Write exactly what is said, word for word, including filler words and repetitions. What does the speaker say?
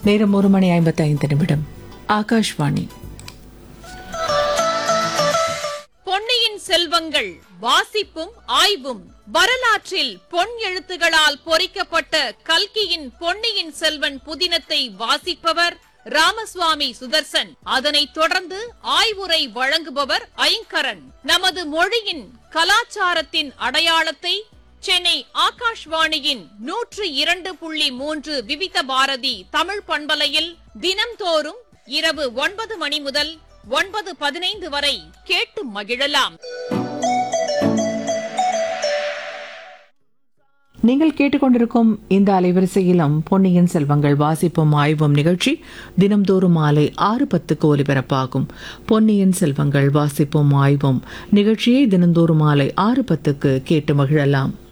நேரம் ஒரு மணி ஐம்பத்தி ஐந்து நிமிடம். ஆகாஷ்வாணி. பொன்னியின் செல்வங்கள் வாசிப்பும் ஆய்வும். வரலாற்றில் பொன் எழுத்துகளால் பொறிக்கப்பட்ட கல்கியின் பொன்னியின் செல்வன் புதினத்தை வாசிப்பவர் ராமசுவாமி சுதர்சன். அதனைத் தொடர்ந்து ஆய்வுரை வழங்குபவர் ஐங்கரன். நமது மொழியின் கலாச்சாரத்தின் அடையாளத்தை சென்னை ஆகாஷ்வாணியின் நூற்று இரண்டு புள்ளி மூன்று விவித பாரதி தமிழ் பண்பலையில் தினம்தோறும் இரவு ஒன்பது மணி முதல் ஒன்பது பதினைந்து வரை கேட்டு மகிழலாம். நீங்கள் கேட்டுக்கொண்டிருக்கும் இந்த அலைவரிசையிலும் பொன்னியின் செல்வங்கள் வாசிப்பும் ஆய்வும் நிகழ்ச்சி தினம்தோறும் மாலை ஆறு பத்துக்கு ஒலிபரப்பாகும். பொன்னியின் செல்வங்கள் வாசிப்பும் ஆய்வும் நிகழ்ச்சியை தினந்தோறும் மாலை ஆறு பத்துக்கு கேட்டு மகிழலாம்.